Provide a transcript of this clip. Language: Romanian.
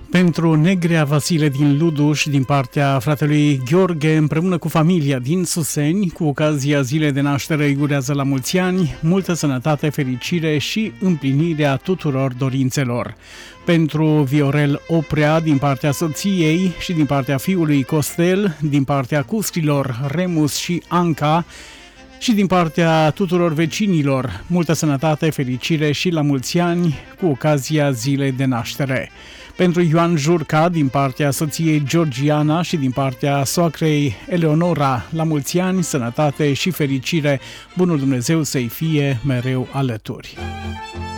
Pentru Negrea Vasile din Luduș, din partea fratelui Gheorghe, împreună cu familia din Suseni, cu ocazia zilei de naștere, îi urează la mulți ani, multă sănătate, fericire și împlinirea tuturor dorințelor. Pentru Viorel Oprea, din partea soției și din partea fiului Costel, din partea custrilor Remus și Anca, și din partea tuturor vecinilor, multă sănătate, fericire și la mulți ani cu ocazia zilei de naștere. Pentru Ioan Jurca, din partea soției Georgiana și din partea soacrei Eleonora, la mulți ani, sănătate și fericire, bunul Dumnezeu să-i fie mereu alături.